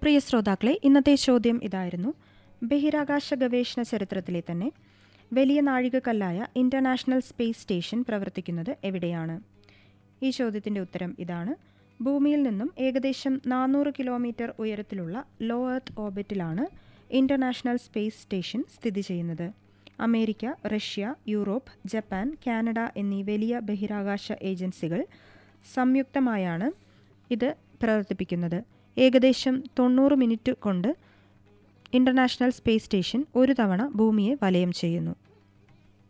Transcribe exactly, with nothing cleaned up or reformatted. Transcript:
പ്രിയ ശ്രോതാക്കളെ, ഇന്നത്തെ ചോദ്യം ഇതായിരുന്നു: ബഹിരാകാശ ഗവേഷണ ചരിത്രത്തിലെ തന്നെ വലിയ നാഴികക്കല്ലായ ഇൻ്റർനാഷണൽ സ്പേസ് സ്റ്റേഷൻ പ്രവർത്തിക്കുന്നത് എവിടെയാണ്? ഈ ചോദ്യത്തിൻ്റെ ഉത്തരം ഇതാണ്: ഭൂമിയിൽ നിന്നും ഏകദേശം നാനൂറ് കിലോമീറ്റർ ഉയരത്തിലുള്ള low earth ഓർബിറ്റിലാണ് international space station സ്ഥിതി ചെയ്യുന്നത്. America, Russia, Europe, Japan, Canada എന്നീ വലിയ ബഹിരാകാശ ഏജൻസികൾ സംയുക്തമായാണ് ഇത് പ്രവർത്തിപ്പിക്കുന്നത്. ഏകദേശം തൊണ്ണൂറ് മിനിറ്റ് കൊണ്ട് ഇൻ്റർനാഷണൽ സ്പേസ് സ്റ്റേഷൻ ഒരു തവണ ഭൂമിയെ വലയം ചെയ്യുന്നു.